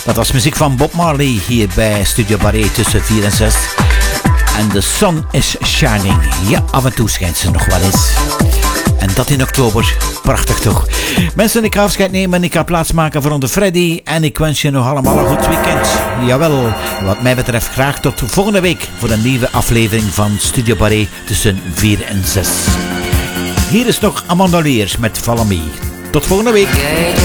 Dat was muziek van Bob Marley hier bij Studio Barré tussen 4 en 6. En the sun is shining. Ja, af en toe schijnt ze nog wel eens. En dat in oktober. Prachtig toch? Mensen, ik ga afscheid nemen. Ik ga plaatsmaken voor onze Freddy. En ik wens je nog allemaal een goed weekend. Jawel, wat mij betreft graag tot volgende week. Voor een nieuwe aflevering van Studio Barré tussen 4 en 6. Hier is nog Amanda Leers met Follow Me. Tot volgende week.